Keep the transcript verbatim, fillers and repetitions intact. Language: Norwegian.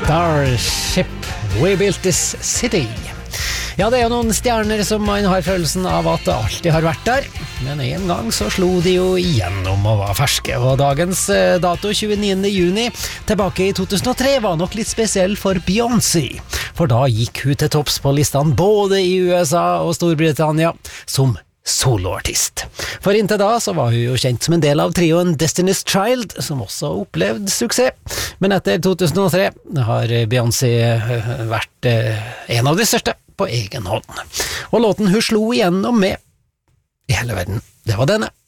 Starship, We Built This City. Ja, det er jo noen stjerner som man har følelsen av at det alltid har vært der, men en gang så slo de jo igjennom og var ferske, og dagens dato, tjueniende juni, tilbake i to tusen og tre, var nok litt spesiell for Beyoncé, for da gikk hun til topps på listene både i U S A og Storbritannia som soloartist. For inntil da så var hun jo kjent som en del av trioen Destiny's Child, som også opplevde suksess. Men etter to tusen og tre har Beyoncé vært en av de største på egen hånd. Og låten hun slo igjennom med i hele verden, det var denne.